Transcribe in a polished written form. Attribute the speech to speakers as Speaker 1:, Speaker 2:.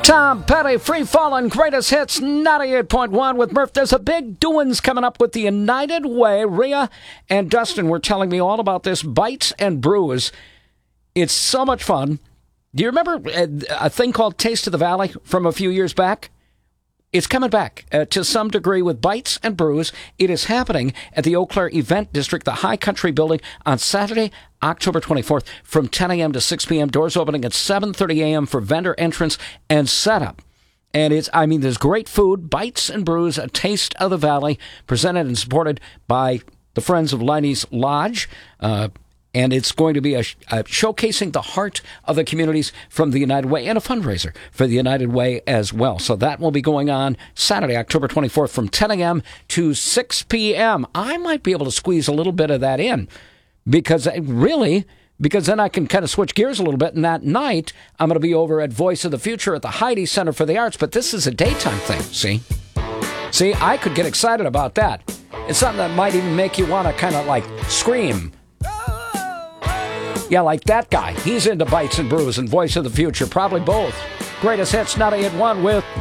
Speaker 1: Tom Petty, Free Fallin', Greatest Hits, 98.1 with Murph. There's a big doings coming up with the United Way. Rhea and Dustin were telling me all about this, Bites and Brews. It's so much fun. Do you remember a thing called Taste of the Valley from a few years back? It's coming back to some degree with Bites and Brews. It is happening at the Eau Claire Event District, the High Country Building, on Saturday, October 24th, from 10 a.m. to 6 p.m. Doors opening at 7:30 a.m. for vendor entrance and setup. And there's great food, Bites and Brews, a Taste of the Valley, presented and supported by the Friends of Liney's Lodge. And it's going to be a showcasing the heart of the communities from the United Way and a fundraiser for the United Way as well. So that will be going on Saturday, October 24th from 10 a.m. to 6 p.m. I might be able to squeeze a little bit of that in because then I can kind of switch gears a little bit. And that night, I'm going to be over at Voice of the Future at the Heidi Center for the Arts. But this is a daytime thing, See, I could get excited about that. It's something that might even make you want to kind of like scream. Yeah, like that guy. He's into Bites and Brews and Voice of the Future. Probably both. Greatest Hits 98.1 with